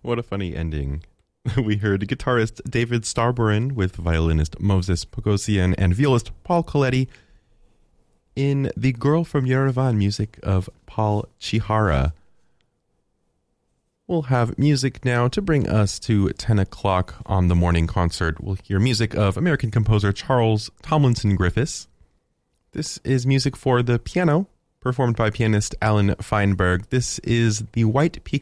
What a funny ending. We heard guitarist David Starborin with violinist Moses Pogosian and violist Paul Coletti in The Girl from Yerevan music of Paul Chihara. We'll have music now to bring us to 10 o'clock on the morning concert. We'll hear music of American composer Charles Tomlinson Griffiths. This is music for the piano, performed by pianist Alan Feinberg. This is the White Peak